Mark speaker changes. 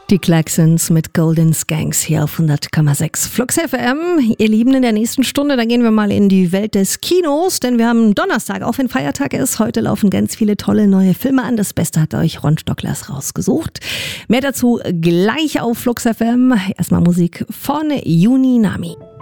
Speaker 1: Die Klaxons mit Golden Skanks hier auf 100,6 Flux FM. Ihr Lieben, in der nächsten Stunde, da gehen wir mal in die Welt des Kinos, denn wir haben Donnerstag, auch wenn Feiertag ist. Heute laufen ganz viele tolle neue Filme an. Das Beste hat euch Ron Stocklers rausgesucht. Mehr dazu gleich auf Flux FM. Erstmal Musik von Juni Nami.